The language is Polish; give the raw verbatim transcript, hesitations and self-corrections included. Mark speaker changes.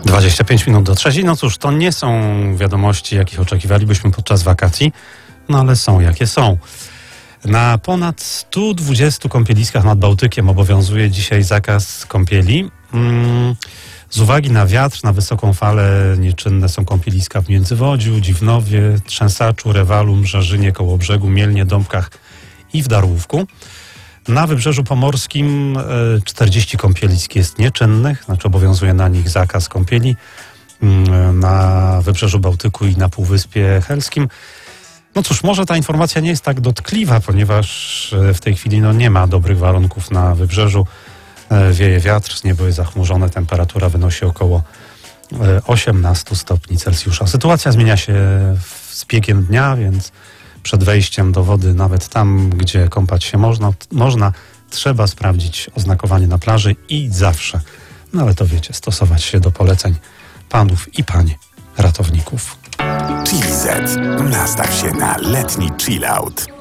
Speaker 1: dwadzieścia pięć minut do trzeciej. No cóż, to nie są wiadomości, jakich oczekiwalibyśmy podczas wakacji, no ale są jakie są. Na ponad stu dwudziestu kąpieliskach nad Bałtykiem obowiązuje dzisiaj zakaz kąpieli. Z uwagi na wiatr, na wysoką falę nieczynne są kąpieliska w Międzywodziu, Dziwnowie, Trzęsaczu, Rewalum, Żarzynie, Kołobrzegu, Mielnie, Dąbkach i w Darłówku. Na Wybrzeżu Pomorskim czterdzieści kąpielisk jest nieczynnych, znaczy obowiązuje na nich zakaz kąpieli. Na Wybrzeżu Bałtyku i na Półwyspie Helskim. No cóż, może ta informacja nie jest tak dotkliwa, ponieważ w tej chwili no, nie ma dobrych warunków na wybrzeżu. Wieje wiatr, niebo jest zachmurzone, temperatura wynosi około osiemnaście stopni Celsjusza. Sytuacja zmienia się z biegiem dnia, więc przed wejściem do wody, nawet tam, gdzie kąpać się można, można trzeba sprawdzić oznakowanie na plaży i zawsze, no ale to wiecie, stosować się do poleceń panów i pań ratowników.
Speaker 2: Chili Z. Nastaw się na letni chill out.